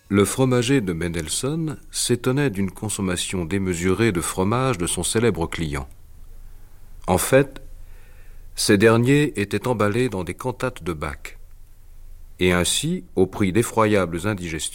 Le fromager de Mendelssohn s'étonnait d'une consommation démesurée de fromage de son célèbre client. En fait, ces derniers étaient emballés dans des cantates de Bach. Et ainsi, au prix d'effroyables indigestions,